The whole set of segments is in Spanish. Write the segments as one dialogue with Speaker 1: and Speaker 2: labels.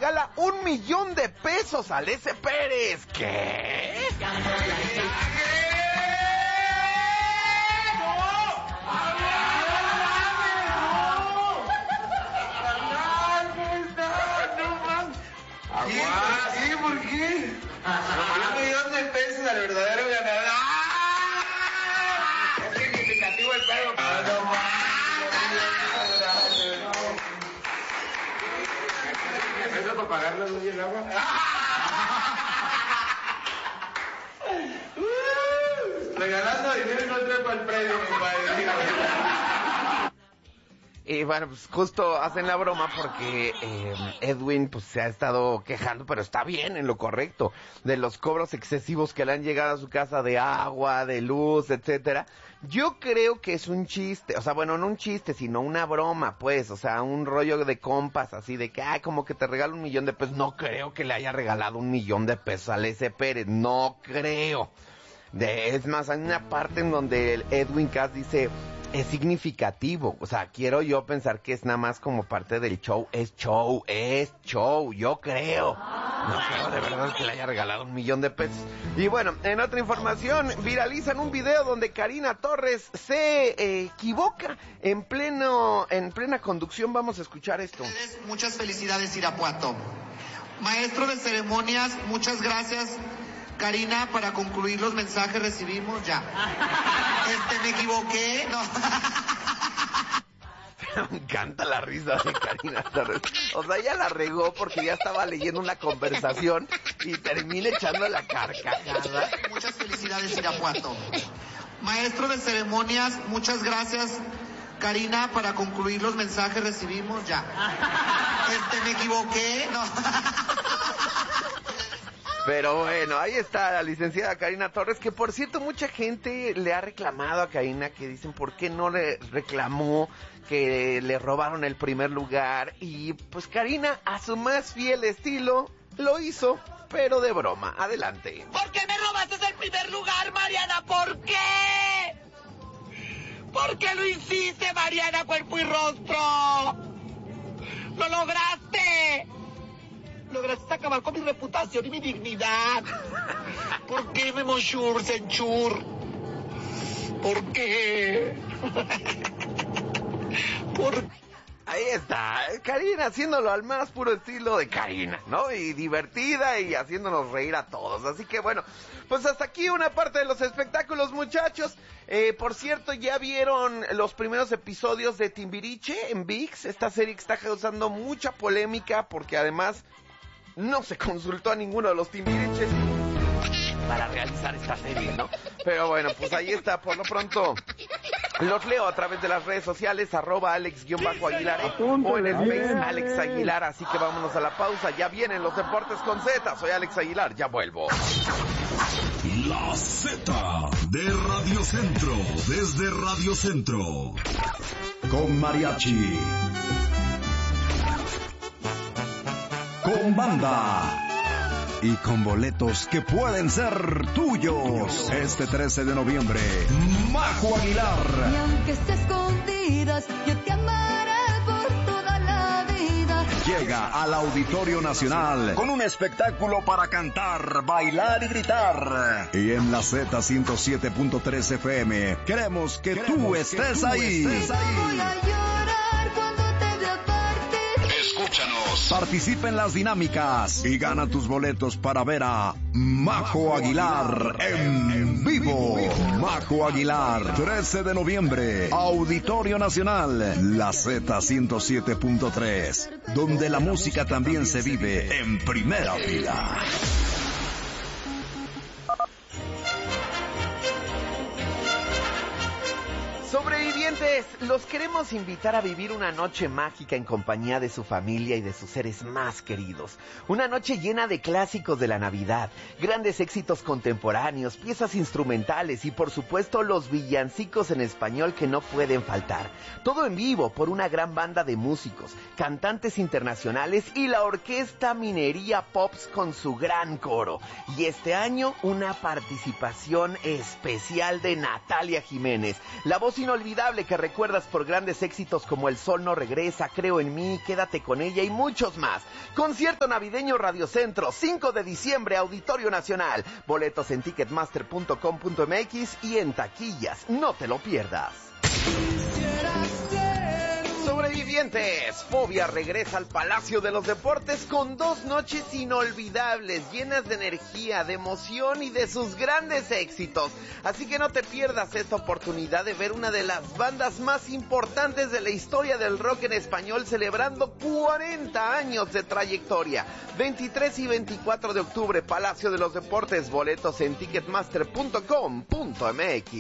Speaker 1: regala $1,000,000 a Lece Pérez. ¿Qué?
Speaker 2: ¿Sí? ¿Por qué? $1,000,000 al verdadero ganador. Es significativo el pedo. ¿Eso para pagar la luz y el agua? Regalando dinero y no trepa el predio, mi padre.
Speaker 1: Y bueno, pues justo hacen la broma porque Edwin pues se ha estado quejando, pero está bien, en lo correcto, de los cobros excesivos que le han llegado a su casa de agua, de luz, etcétera. Yo creo que es un chiste, o sea, bueno, no un chiste, sino una broma, pues, o sea, un rollo de compas, así de que, como que te regalo $1,000,000. No creo que le haya regalado $1,000,000 a Lece Pérez, no creo. Es más, hay una parte en donde el Edwin Cass dice, es significativo, o sea, quiero yo pensar que es nada más como parte del show, es show, yo creo. No creo de verdad que le haya regalado $1,000,000. Y bueno, en otra información, viralizan un video donde Karina Torres se equivoca en plena conducción. Vamos a escuchar esto.
Speaker 3: Muchas felicidades, Irapuato. Maestro de ceremonias, muchas gracias. Karina, para concluir los mensajes recibimos ya. Me equivoqué, no.
Speaker 1: Me encanta la risa de Karina Torres. O sea, ella la regó porque ya estaba leyendo una conversación y termina echando la carcajada.
Speaker 3: Muchas felicidades, Irapuato. Maestro de ceremonias, muchas gracias. Karina, para concluir los mensajes recibimos ya. Me equivoqué, no.
Speaker 1: Pero bueno, ahí está la licenciada Karina Torres, que por cierto mucha gente le ha reclamado a Karina, que dicen por qué no le reclamó que le robaron el primer lugar, y pues Karina a su más fiel estilo lo hizo, pero de broma. Adelante.
Speaker 4: ¿Por qué me robaste el primer lugar, Mariana? ¿Por qué? ¿Por qué lo hiciste, Mariana, cuerpo y rostro? ¡Lo lograste! Lograste acabar con mi reputación y mi dignidad. ¿Por qué, Memo Shur, Senchur? ¿Por qué?
Speaker 1: Ahí está, Karina haciéndolo al más puro estilo de Karina, ¿no? Y divertida y haciéndonos reír a todos. Así que bueno, pues hasta aquí una parte de los espectáculos, muchachos. Por cierto, ya vieron los primeros episodios de Timbiriche en ViX, esta serie que está causando mucha polémica porque además no se consultó a ninguno de los Timbiriches para realizar esta serie, ¿no? Pero bueno, pues ahí está, por lo pronto los leo a través de las redes sociales, @Alex_Aguilar o en el Face Alex Aguilar. Así que vámonos a la pausa, ya vienen los deportes con Z. Soy Alex Aguilar, ya vuelvo.
Speaker 5: La Z de Radio Centro, desde Radio Centro, con mariachi, con banda y con boletos que pueden ser tuyos. Este 13 de noviembre, Majo Aguilar.
Speaker 6: Y aunque esté escondidas, yo te amaré por toda la vida.
Speaker 5: Llega al Auditorio Nacional con un espectáculo para cantar, bailar y gritar. Y en la Z 107.3 FM queremos que tú estés ahí.
Speaker 6: Voy a llorar cuando te vea partir.
Speaker 5: Escúchanos. Participa en las dinámicas y gana tus boletos para ver a Majo Aguilar en vivo. Majo Aguilar, 13 de noviembre, Auditorio Nacional, la Z 107.3, donde la música también se vive en primera fila.
Speaker 1: Sobrevivientes, los queremos invitar a vivir una noche mágica en compañía de su familia y de sus seres más queridos. Una noche llena de clásicos de la Navidad, grandes éxitos contemporáneos, piezas instrumentales y por supuesto los villancicos en español que no pueden faltar. Todo en vivo por una gran banda de músicos, cantantes internacionales y la Orquesta Minería Pops con su gran coro. Y este año una participación especial de Natalia Jiménez, la voz inolvidable inolvidable que recuerdas por grandes éxitos como El Sol No Regresa, Creo en Mí, Quédate con Ella y muchos más. Concierto navideño Radiocentro, 5 de diciembre, Auditorio Nacional. Boletos en ticketmaster.com.mx y en taquillas. No te lo pierdas. Sobrevivientes, Fobia regresa al Palacio de los Deportes con 2 noches inolvidables, llenas de energía, de emoción y de sus grandes éxitos. Así que no te pierdas esta oportunidad de ver una de las bandas más importantes de la historia del rock en español celebrando 40 años de trayectoria. 23 y 24 de octubre, Palacio de los Deportes, boletos en ticketmaster.com.mx.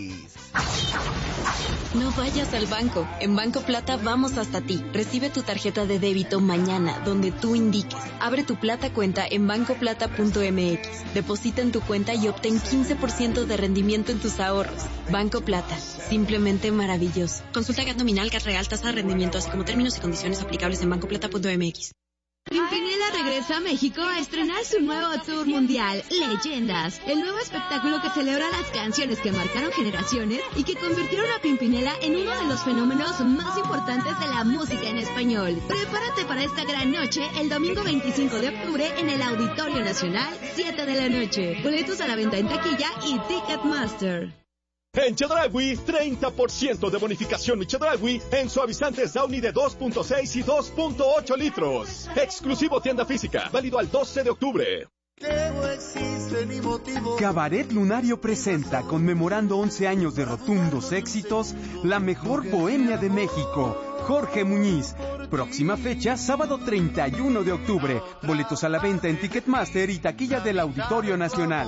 Speaker 7: No vayas al banco. En Banco Plata vamos hasta ti. Recibe tu tarjeta de débito mañana, donde tú indiques. Abre tu Plata cuenta en bancoplata.mx. Deposita en tu cuenta y obtén 15% de rendimiento en tus ahorros. Banco Plata. Simplemente maravilloso. Consulta GAT nominal, GAT real, tasa de rendimiento, así como términos y condiciones aplicables en bancoplata.mx.
Speaker 8: Pimpinela regresa a México a estrenar su nuevo tour mundial, Leyendas, el nuevo espectáculo que celebra las canciones que marcaron generaciones y que convirtieron a Pimpinela en uno de los fenómenos más importantes de la música en español. Prepárate para esta gran noche el domingo 25 de octubre en el Auditorio Nacional, 7 de la noche. Boletos a la venta en taquilla y Ticketmaster.
Speaker 9: En Chedraui, 30% de bonificación mi Chedraui en suavizantes Downy de 2.6 y 2.8 litros. Exclusivo tienda física, válido al 12 de octubre.
Speaker 10: Cabaret Lunario presenta, conmemorando 11 años de rotundos éxitos, la mejor bohemia de México. Jorge Muñiz. Próxima fecha, sábado 31 de octubre. Boletos a la venta en Ticketmaster y taquilla del Auditorio Nacional.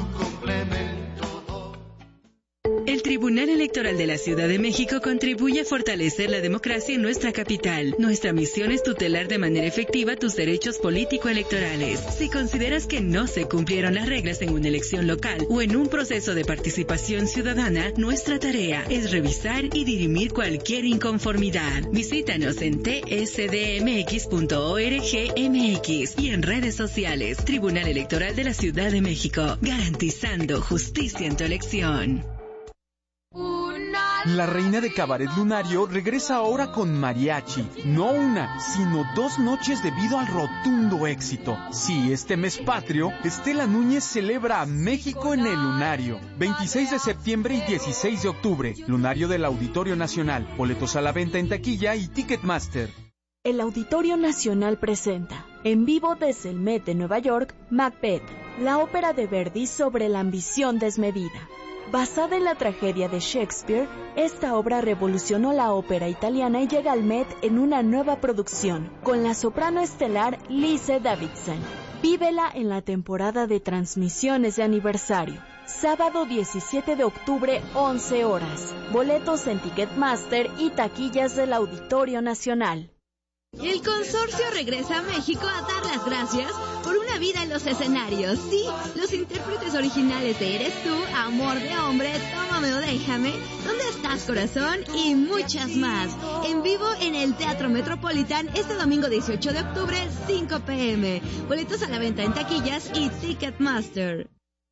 Speaker 11: El Tribunal Electoral de la Ciudad de México contribuye a fortalecer la democracia en nuestra capital. Nuestra misión es tutelar de manera efectiva tus derechos político-electorales. Si consideras que no se cumplieron las reglas en una elección local o en un proceso de participación ciudadana, nuestra tarea es revisar y dirimir cualquier inconformidad. Visítanos en tsdmx.org.mx y en redes sociales. Tribunal Electoral de la Ciudad de México, garantizando justicia en tu elección.
Speaker 10: La reina de Cabaret Lunario regresa ahora con mariachi. No una, sino 2 noches debido al rotundo éxito. Sí, este mes patrio, Estela Núñez celebra a México en el Lunario. 26 de septiembre y 16 de octubre. Lunario del Auditorio Nacional. Boletos a la venta en taquilla y Ticketmaster.
Speaker 12: El Auditorio Nacional presenta, en vivo desde el Met de Nueva York, Macbeth, la ópera de Verdi sobre la ambición desmedida. Basada en la tragedia de Shakespeare, esta obra revolucionó la ópera italiana y llega al Met en una nueva producción, con la soprano estelar Lise Davidson. Vívela en la temporada de transmisiones de aniversario. Sábado 17 de octubre, 11 horas. Boletos en Ticketmaster y taquillas del Auditorio Nacional.
Speaker 8: El consorcio regresa a México a dar las gracias por una vida en los escenarios. Sí, los intérpretes originales de Eres Tú, Amor de Hombre, Tómame o Déjame, ¿Dónde estás, corazón? Y muchas más. En vivo en el Teatro Metropolitan este domingo 18 de octubre, 5 p.m. Boletos a la venta en taquillas y Ticketmaster.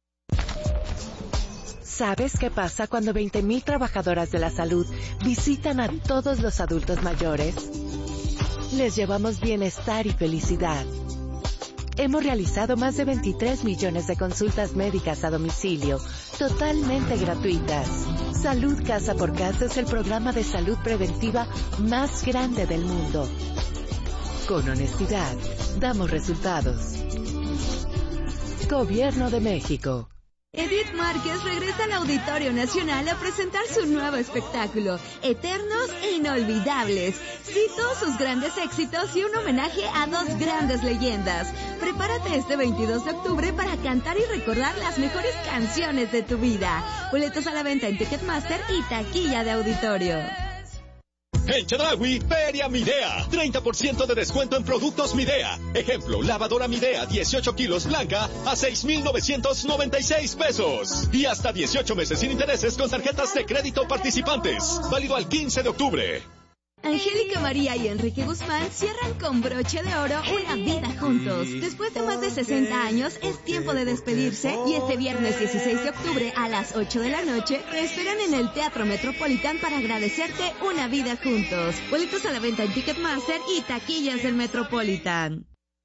Speaker 13: ¿Sabes qué pasa cuando 20,000 trabajadoras de la salud visitan a todos los adultos mayores? Les llevamos bienestar y felicidad. Hemos realizado más de 23 millones de consultas médicas a domicilio, totalmente gratuitas. Salud Casa por Casa es el programa de salud preventiva más grande del mundo. Con honestidad, damos resultados. Gobierno de México.
Speaker 8: Edith Márquez regresa al Auditorio Nacional a presentar su nuevo espectáculo, Eternos e Inolvidables. Cito sus grandes éxitos y un homenaje a 2 grandes leyendas. Prepárate este 22 de octubre para cantar y recordar las mejores canciones de tu vida. Boletos a la venta en Ticketmaster y taquilla de auditorio.
Speaker 9: En Chedraui, Feria Midea. 30% de descuento en productos Midea. Ejemplo, lavadora Midea 18 kilos blanca a 6,996 pesos. Y hasta 18 meses sin intereses con tarjetas de crédito participantes. Válido al 15 de octubre.
Speaker 8: Angélica María y Enrique Guzmán cierran con broche de oro una vida juntos. Después de más de 60 años, es tiempo de despedirse y este viernes 16 de octubre a las 8 de la noche te esperan en el Teatro Metropolitan para agradecerte una vida juntos. Boletos a la venta en Ticketmaster y taquillas del Metropolitan.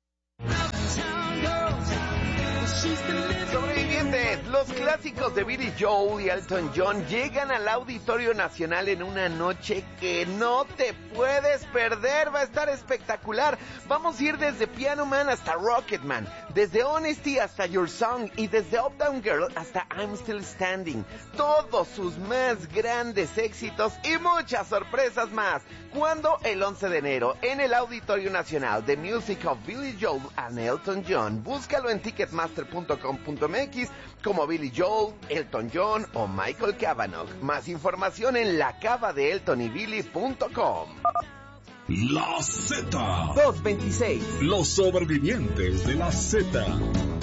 Speaker 1: Sobrevivientes, los clásicos de Billy Joel y Elton John llegan al Auditorio Nacional en una noche que no te puedes perder. Va a estar espectacular. Vamos a ir desde Piano Man hasta Rocketman, desde Honesty hasta Your Song y desde Uptown Girl hasta I'm Still Standing. Todos sus más grandes éxitos y muchas sorpresas más. ¿Cuándo? El 11 de enero en el Auditorio Nacional. The Music of Billy Joel and Elton John. Búscalo en ticketmaster.com.mx como Billy Joel, Elton John o Michael Cavanaugh. Más información en lacavadeeltonybilly.com.
Speaker 5: La Z
Speaker 1: 226.
Speaker 5: Los sobrevivientes de la Z.